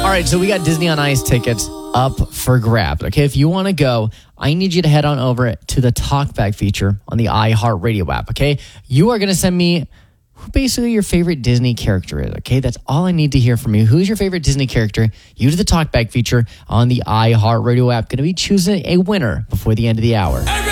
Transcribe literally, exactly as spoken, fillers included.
right, so we got Disney on Ice tickets up for grabs. Okay, if you want to go, I need you to head on over to the Talkback feature on the iHeartRadio app. Okay, you are going to send me who basically your favorite Disney character is. Okay, that's all I need to hear from you. Who's your favorite Disney character? You to the Talkback feature on the iHeartRadio app. Going to be choosing a winner before the end of the hour.